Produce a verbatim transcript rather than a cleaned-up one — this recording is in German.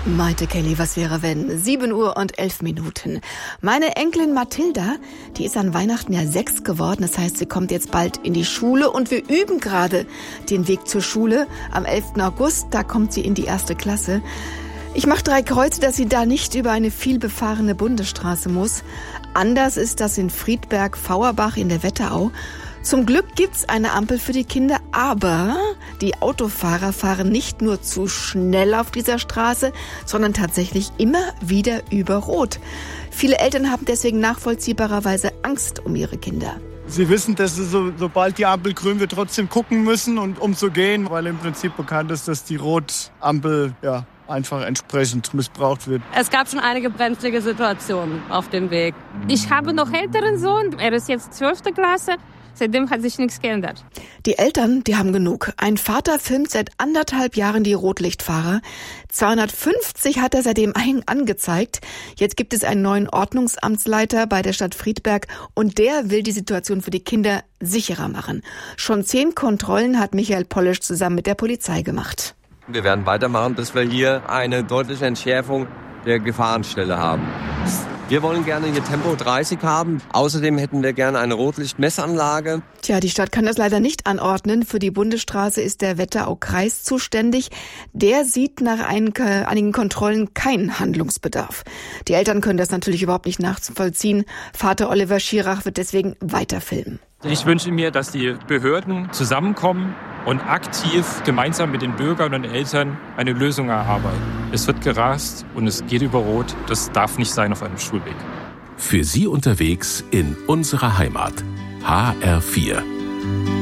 Maite Kelly, was wäre wenn? sieben Uhr und elf Minuten. Meine Enkelin Mathilda, die ist an Weihnachten ja sechs geworden. Das heißt, sie kommt jetzt bald in die Schule und wir üben gerade den Weg zur Schule. Am elften August, da kommt sie in die erste Klasse. Ich mache drei Kreuze, dass sie da nicht über eine vielbefahrene Bundesstraße muss. Anders ist das in Friedberg-Fauerbach in der Wetterau. Zum Glück gibt's eine Ampel für die Kinder, aber die Autofahrer fahren nicht nur zu schnell auf dieser Straße, sondern tatsächlich immer wieder über Rot. Viele Eltern haben deswegen nachvollziehbarerweise Angst um ihre Kinder. Sie wissen, dass sie, so, sobald die Ampel grün wird, trotzdem gucken müssen und umzugehen, weil im Prinzip bekannt ist, dass die Rotampel ja einfach entsprechend missbraucht wird. Es gab schon einige brenzlige Situationen auf dem Weg. Ich habe noch älteren Sohn, er ist jetzt zwölfte Klasse. Seitdem hat sich nichts geändert. Die Eltern, die haben genug. Ein Vater filmt seit anderthalb Jahren die Rotlichtfahrer. zweihundertfünfzig hat er seitdem angezeigt. Jetzt gibt es einen neuen Ordnungsamtsleiter bei der Stadt Friedberg und der will die Situation für die Kinder sicherer machen. Schon zehn Kontrollen hat Michael Polisch zusammen mit der Polizei gemacht. Wir werden weitermachen, bis wir hier eine deutliche Entschärfung der Gefahrenstelle haben. Wir wollen gerne hier Tempo dreißig haben. Außerdem hätten wir gerne eine Rotlichtmessanlage. Tja, die Stadt kann das leider nicht anordnen. Für die Bundesstraße ist der Wetterau-Kreis zuständig. Der sieht nach einigen Kontrollen keinen Handlungsbedarf. Die Eltern können das natürlich überhaupt nicht nachvollziehen. Vater Oliver Schirach wird deswegen weiter filmen. Ich wünsche mir, dass die Behörden zusammenkommen und aktiv gemeinsam mit den Bürgern und Eltern eine Lösung erarbeiten. Es wird gerast und es geht über Rot. Das darf nicht sein auf einem Schulweg. Für Sie unterwegs in unserer Heimat. H R vier.